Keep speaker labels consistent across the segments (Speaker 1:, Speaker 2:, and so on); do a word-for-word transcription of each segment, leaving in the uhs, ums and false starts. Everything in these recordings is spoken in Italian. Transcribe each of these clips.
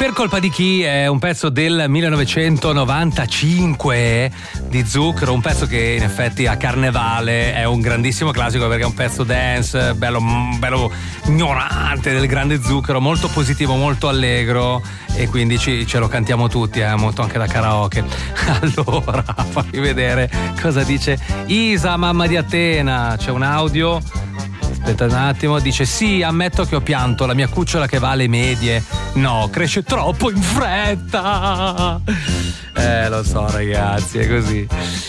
Speaker 1: Per colpa di chi è un pezzo del millenovecentonovantacinque di Zucchero, un pezzo che in effetti a Carnevale è un grandissimo classico perché è un pezzo dance bello, bello ignorante del grande Zucchero, molto positivo, molto allegro, e quindi ci, ce lo cantiamo tutti, eh, molto anche da karaoke. Allora, fammi vedere cosa dice Isa, mamma di Atena. C'è un audio. Aspetta un attimo, dice: sì, ammetto che ho pianto la mia cucciola che va alle medie. No, cresce troppo in fretta. Eh, lo so ragazzi, è così.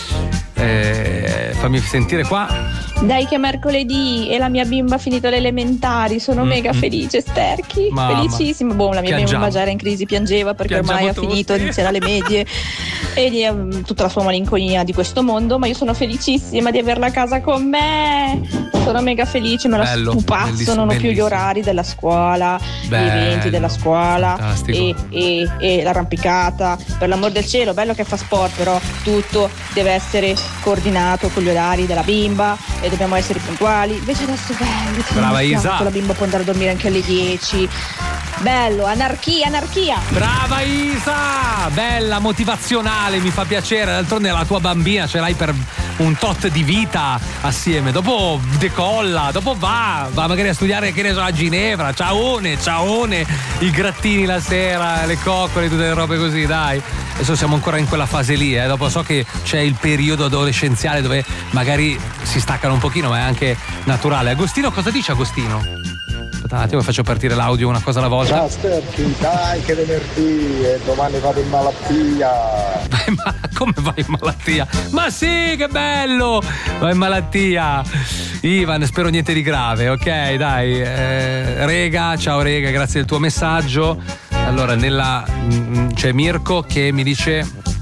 Speaker 1: Eh, fammi sentire qua.
Speaker 2: Dai che è mercoledì e la mia bimba ha finito le elementari, sono mm, mega mm. felice, Sterchi. Mamma. Felicissima. Boh, la mia Piangiamo. bimba già era in crisi, piangeva perché Piangiamo ormai tutti. ha finito, inizierà le medie e um, tutta la sua malinconia di questo mondo, ma io sono felicissima di averla a casa con me. Sono mega felice, me la stupazzo, non ho più gli orari della scuola, bello, gli eventi della scuola e, e, e l'arrampicata. Per l'amor del cielo, bello che fa sport, però tutto deve essere coordinato con gli orari della bimba e dobbiamo essere puntuali. Invece adesso è bello,
Speaker 1: brava Isa,
Speaker 2: la bimba può andare a dormire anche alle dieci. Bello, anarchia, anarchia.
Speaker 1: Brava Isa, bella, motivazionale, mi fa piacere. D'altronde la tua bambina ce l'hai per un tot di vita assieme. Dopo decolla, dopo va, va magari a studiare, che ne so, a Ginevra. Ciaone, ciaone, i grattini la sera, le coccole, tutte le robe così, dai. Adesso siamo ancora in quella fase lì, eh. Dopo so che c'è il periodo adolescenziale dove magari si staccano un pochino, ma è anche naturale. Agostino, cosa dice Agostino? Aspetta un attimo, faccio partire l'audio una cosa alla volta.
Speaker 3: Ciao Sterchi, dai che venerdì e domani vado in malattia.
Speaker 1: Ma come vai in malattia? Ma sì, che bello! Vai in malattia. Ivan, spero niente di grave, ok? Dai, eh, Rega, ciao Rega, grazie del tuo messaggio. Allora, nella c'è Mirko che mi dice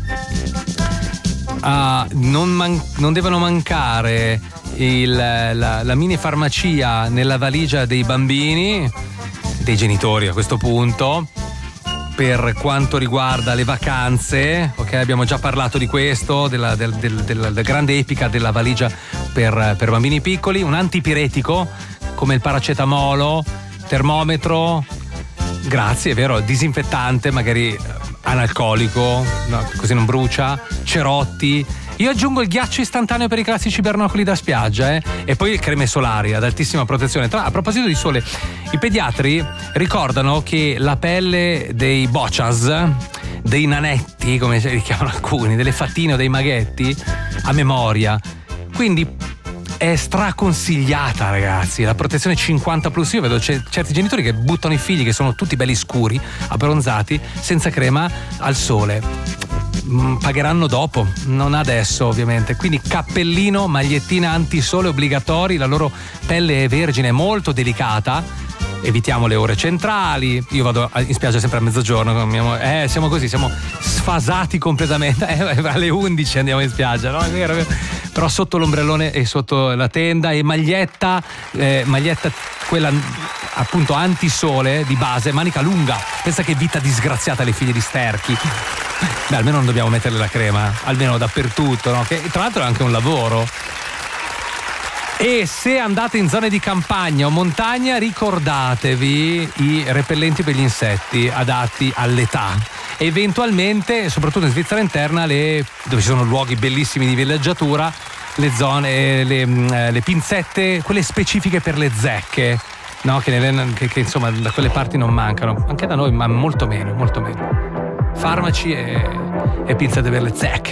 Speaker 1: ah, non, man, non devono mancare il, la, la mini farmacia nella valigia dei bambini, dei genitori a questo punto, per quanto riguarda le vacanze, ok? Abbiamo già parlato di questo, della, del, del, della, della grande epica della valigia per, per bambini piccoli, un antipiretico come il paracetamolo, termometro, grazie, è vero, disinfettante, magari analcolico, no, così non brucia, cerotti. Io aggiungo il ghiaccio istantaneo per i classici bernocoli da spiaggia, eh? E poi creme solari ad altissima protezione. Tra, a proposito di sole, i pediatri ricordano che la pelle dei bochas, dei nanetti, come li chiamano alcuni, delle fattine o dei maghetti, a memoria. Quindi è straconsigliata, ragazzi, la protezione cinquanta plus. Io vedo c- certi genitori che buttano i figli che sono tutti belli scuri, abbronzati, senza crema al sole. Pagheranno dopo, non adesso ovviamente. Quindi cappellino, magliettina antisole obbligatori, la loro pelle è vergine, molto delicata. Evitiamo le ore centrali. Io vado in spiaggia sempre a mezzogiorno con mia moglie. Eh, siamo così, siamo sfasati completamente. Eh, alle undici andiamo in spiaggia, no? È vero, è vero. Però sotto l'ombrellone e sotto la tenda, e maglietta, eh, maglietta quella appunto antisole di base, manica lunga. Pensa che vita disgraziata le figlie di Sterchi. Beh, almeno non dobbiamo mettere la crema, almeno dappertutto, no? Che tra l'altro è anche un lavoro. E se andate in zone di campagna o montagna, ricordatevi i repellenti per gli insetti adatti all'età. Eventualmente, soprattutto in Svizzera interna, le, dove ci sono luoghi bellissimi di villeggiatura, le zone, le, le pinzette, quelle specifiche per le zecche, no? Che, nelle, che, che insomma da quelle parti non mancano, anche da noi, ma molto meno, molto meno. Farmaci e, e pinzette per le zecche.